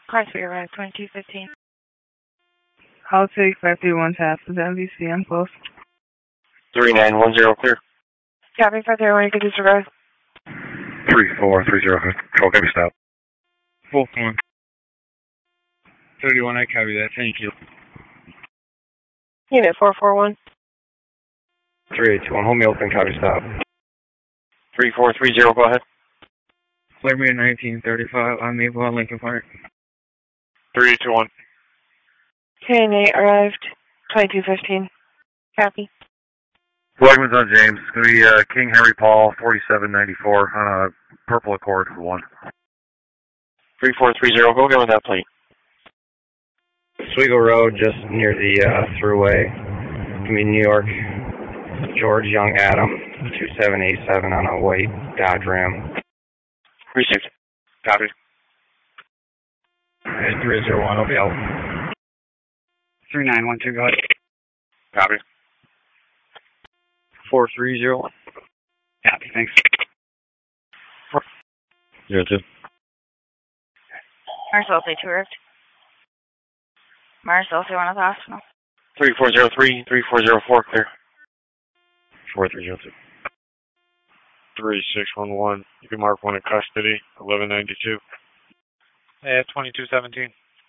Car 3 arrived, 2215. I'll take 531 taps with MVC. I'm close. 3910 clear. Copy 531, you can disregard. 3430 control, copy stop. Full 1. 31, I copy that. Thank you. Unit 441. 3821, hold me open, copy stop. 3430, go ahead. Clear me at 1935 on Maple on Lincoln Park. 3821. KN8 arrived, 2215. Copy. Wegmans on James. It's going to be King Henry Paul, 4794 on a purple Accord for 1. 3430, go again with that plate. Oswego Road, just near the thruway. New York. George Young Adam, 2787 on a white Dodge Ram. Received. Copy. 301, I'll be out. 3912, go ahead. Copy. 4301. Copy, thanks. 02. Marcel, say 2 arrived. Marcel, say 1 at the hospital. 3403, 3404, clear. 4302. 3611. You can mark 1 in custody, 1192. 2217.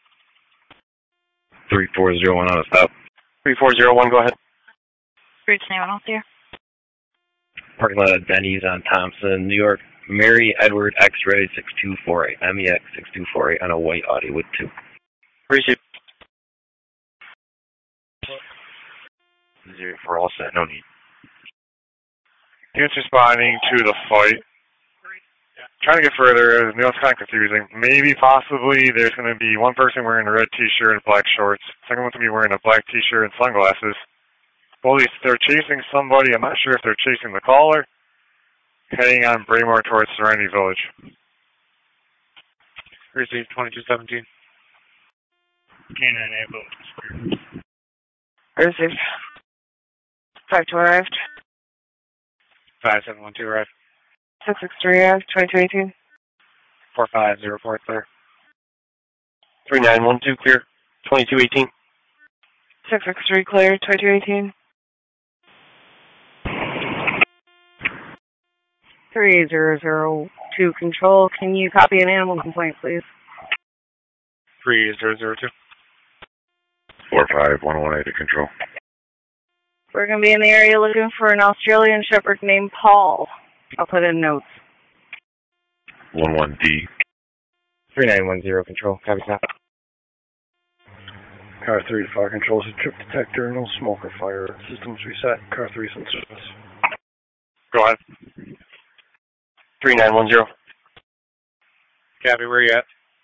3401 on a stop. 3401, go ahead. Streets name on clear. Parking lot at Denny's on Thompson, New York. Mary Edward X-Ray 6248, MEX 6248 on a white Audi with 2. Received. We're all set, no need. Units responding to the fight. Trying to get further, it's kind of confusing. Maybe, possibly, there's going to be one person wearing a red t-shirt and black shorts. Second one's going to be wearing a black t-shirt and sunglasses. Police, they're chasing somebody. I'm not sure if they're chasing the caller. Heading on Braemore towards Serenity Village. Received 2217. Canine ambulance. Received. 52 arrived. 5712 arrived. 663 arrived, 2218. 4504 clear. 3912 clear. 2218. 663 clear, 2218. 3002 control. Can you copy an animal complaint, please? 3002. 45118 to control. We're going to be in the area looking for an Australian Shepherd named Paul. I'll put in notes. 11D. 3910 control, copy stop. Car 3 to fire controls, a trip detector, no smoke or fire. Systems reset. Car 3 is in service. Go ahead. 3910. Gabby, where you at?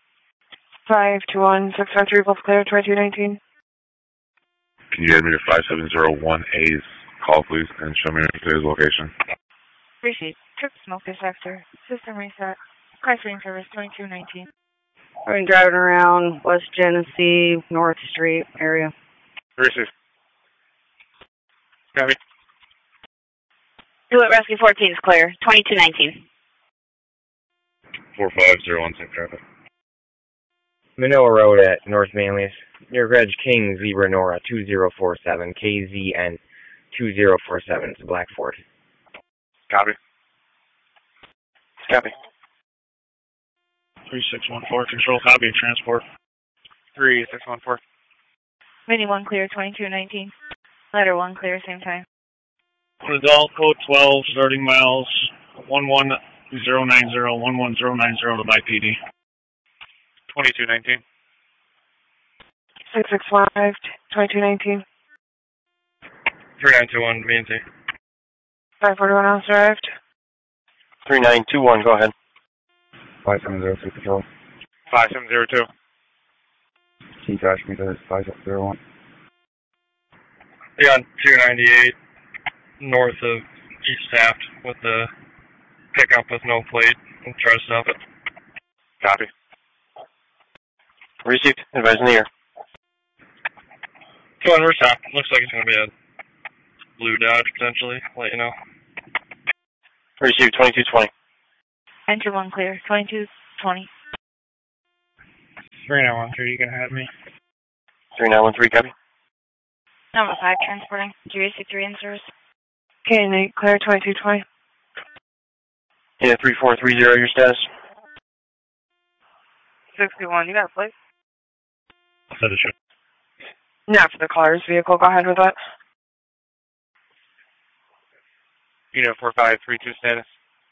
521 653 both clear, 2219. Can you add me to 5701A's call, please, and show me his location? Appreciate. Trip smoke detector. System reset. Car 3 in service, 2219. I've been driving around West Genesee, North Street area. Received. Gabby. Hewitt Rescue 14 is clear, 2219. 45016 traffic. Manoa Road at North Manlius, near Reg King Zebra Nora 2047, KZN 2047. It's a black Ford. Copy. Copy. 3614 control, copy transport. 3614. Mini 1 clear, 2219. Letter 1 clear, same time. Adult code 12, starting miles 11090, 11090 to by PD. 2219. 665, 2219. 3921, VNC. 541 ounce arrived. 3921, go ahead. 5702 control. 5702. Can you dash me to 5001? Beyond 298, north of East Taft with the pickup with no plate. We'll try to stop it. Copy. Received. Advise in the air. Go on, we're stopped. Looks like it's going to be a blue Dodge, potentially. Let you know. Received. 2220. Enter 1 clear, 2220. 3913, you can have me. 3913, copy. Number 5, transporting. GAC3 in service. K&8, clear 2220. Yeah, 3430, your status? 61, you got a place? Set a ship. Not for the caller's vehicle, go ahead with that. Unit 4532 status.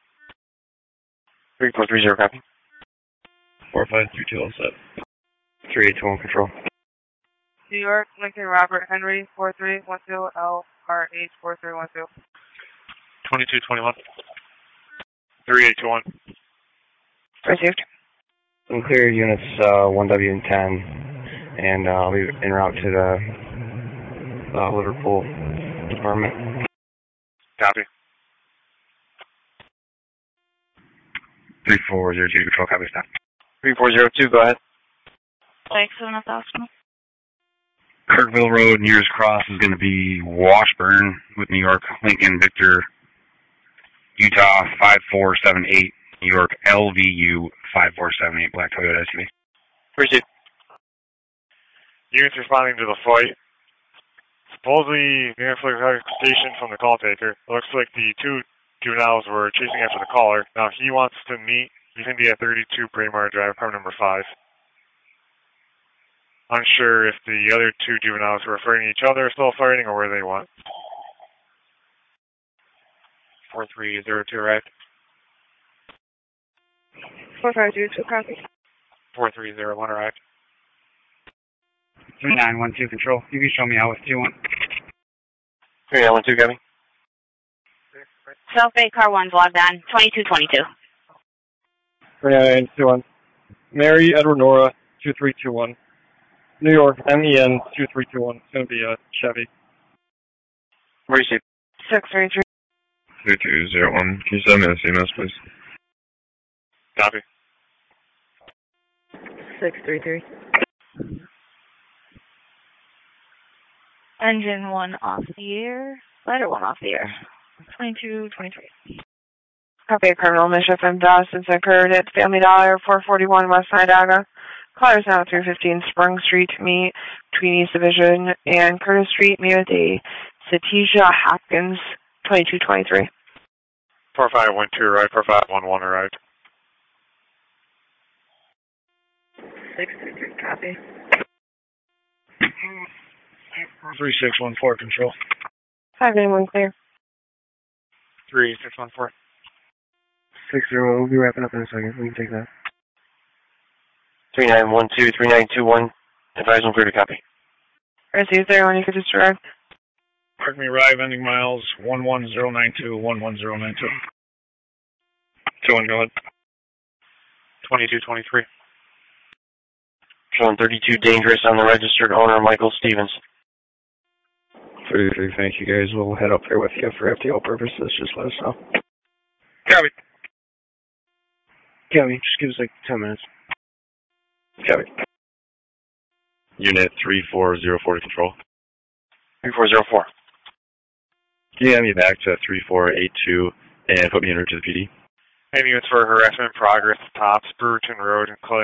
3430, copy. 4532 all set. 3821 control. New York, Lincoln Robert Henry, 4312 LRH 4312. 2221. 3821. Received. I'm clear units 1W and 10, and I'll be en route to the Liverpool department. Copy. 3402 control, copy, stop. 3402, go ahead. Thanks, 7,000. Kirkville Road, nearest cross is going to be Washburn with New York, Lincoln, Victor, Utah 5478, New York, LVU 5478, black Toyota SUV. Received. Units responding to the flight. Supposedly, the notification from the call taker. It looks like the two juveniles were chasing after the caller. Now he wants to meet India 32 Braemar Drive, car number 5. Unsure if the other two juveniles who are fighting each other are still fighting or where they went. 4302, right? 4502, copy. 4301, right? 3912 control, you can show me out with 21. 3912, copy. South Bay Car 1's logged on. 2222. 3921. Mary Edward Nora 2321. New York MEN 2321. It's going to be a Chevy. Received. 633. 3201, can you send me the CMS, please? Copy. 633. Engine 1 off the air. Ladder 1 off the air. 2223. Copy a criminal mischief in Dawson occurred at Family Dollar, 441 West Nidaga. Callers now 315 Spring Street to meet between East Division and Curtis Street. Meet with a Satija Hopkins, 2223. 4512, right? 4511, right? 633, copy. 3614 control. 591 clear. 3614. 60, we'll be wrapping up in a second, we can take that. 3912, 3921, advise on clear to copy. Received there when you could just direct. Park me arrive, ending miles 11092, 11092. 21, go ahead. 2223. Showing 32 dangerous on the registered owner, Michael Stevens. 33, thank you guys, we'll head up there with you for FTO purposes, just let us know. Copy. Copy, just give us like 10 minutes. Copy. Unit 3404 to control. 3404. Can you have me back to 3482 and put me in route to the PD? And units for harassment in progress, Tops, Brewerton Road, and Clay.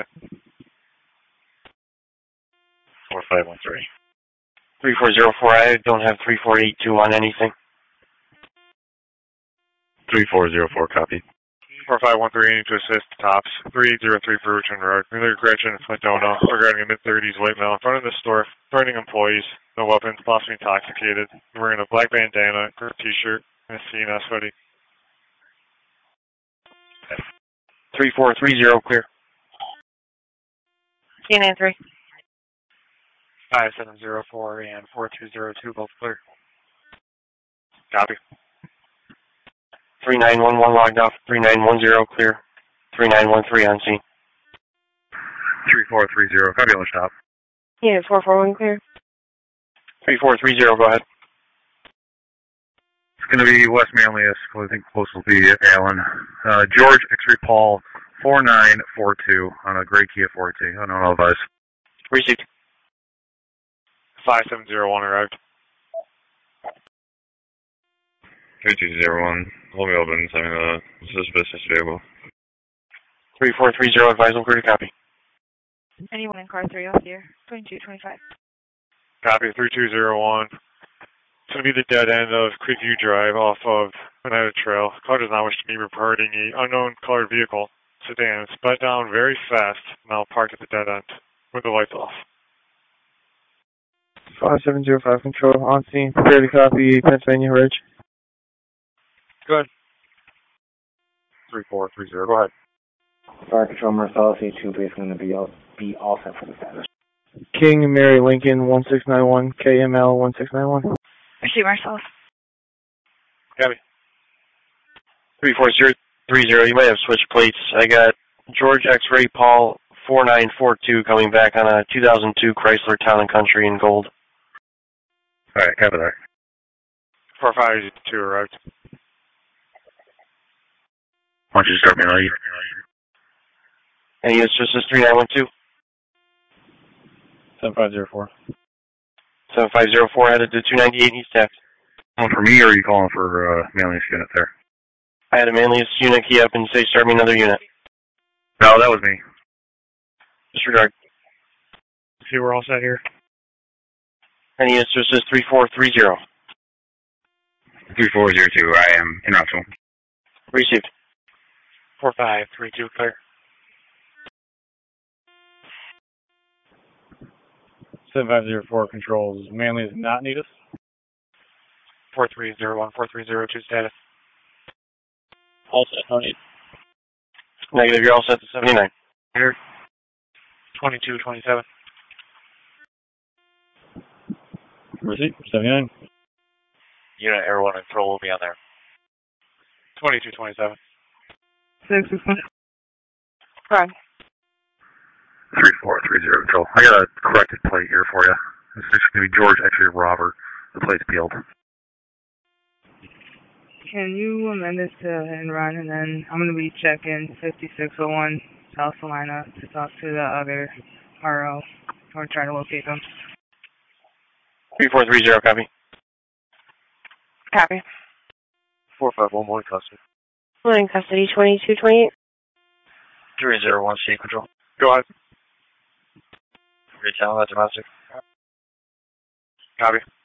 4513. 3404, I don't have 3482 on anything. 3404, copy. 4513, need to assist Tops, 3803 Brewerton Road, Miller Gretchen, Flintona, regarding a mid-30s white male in front of the store, threatening employees, no weapons, possibly intoxicated, wearing a black bandana, a t-shirt, and a CNS hoodie. 3430, clear. K93. 5704 and 4202, both clear. Copy. 3911 logged off, 3910 clear, 3913 on scene. 3430, copy on the stop. Yeah, 441 clear. 3430, go ahead. It's going to be West Manlius, I think close will be Allen. George X-Ray Paul 4942 on a gray Kia Forte. I don't know advise. Received. 5701 arrived. 3201, hold me open, send me the suspicious vehicle. 3430, advise on clear to copy. Anyone in car 3 off here, 2225. Copy 3201. It's going to be the dead end of Creekview Drive off of Oneida Trail. Caller does not wish to be reporting an unknown colored vehicle, sedan, sped down very fast, now parked at the dead end with the lights off. 5705 Control, on scene, prepare to copy Pennsylvania Ridge. Go ahead. 3430, go ahead. Fire Control Marcellus, A2 base going to be all set for the status. King and Mary Lincoln 1691, KML 1691. Receive Marcellus. Copy. 34030, you might have switched plates. I got George X-Ray Paul 4942 coming back on a 2002 Chrysler Town & Country in gold. Alright, copy that. 4582 arrived. Why don't you start me lead? And he is just 3912. 7504. 7504 headed to 298 East Tax. Calling for me, or are you calling for Manlius unit there? I had a Manlius unit key up and say start me another unit. No, that was me. Disregard. See, we're all set here. And he is just 3430. 3402, I am in route. Received. 4532, clear. 7504 controls, Manlius not need us. 4301, 4302 status. All set, no need. Negative, you're all set to 79. Here. 2227. Receipt, 79. Unit Air 1 Control will be on there. 2227. 661. Correct. 3430 control. I got a corrected plate here for you. This is going to be George X-Ray Robert. The plate's peeled. Can you amend this to and run, and then I'm going to be checking 5601 South Salina to talk to the other RO or try to locate them. 3430, copy. Copy. 4511 custody. One in custody, 2228. 301 C control. Go ahead. Retail, that's domestic. Copy.